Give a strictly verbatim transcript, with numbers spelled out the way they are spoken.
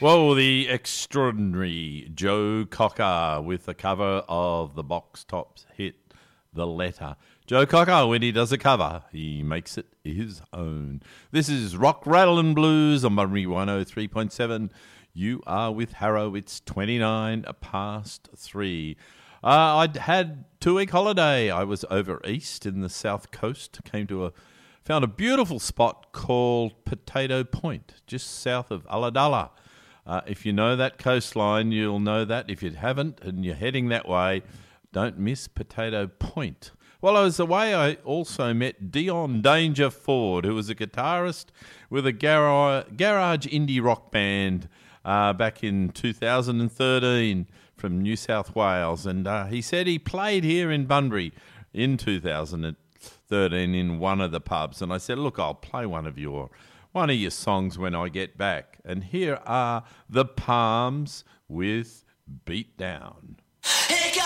Well, the extraordinary Joe Cocker with the cover of the Box Tops hit The Letter. Joe Cocker, when he does a cover, he makes it his own. This is Rock, Rattle and Blues on Bunbury one oh three point seven. You are with Harrow. It's twenty-nine past three. Uh, I'd had two-week holiday. I was over east in the south coast. Came to a, found a beautiful spot called Potato Point, just south of Ulladulla. Uh, if you know that coastline, you'll know that. If you haven't and you're heading that way, don't miss Potato Point. While I was away, I also met Dion Danger Ford, who was a guitarist with a garage, garage indie rock band uh, back in two thousand thirteen from New South Wales. And uh, he said he played here in Bunbury in two thousand thirteen in one of the pubs. And I said, look, I'll play one of your one of your songs when I get back. And here are the Palms with Beat Down.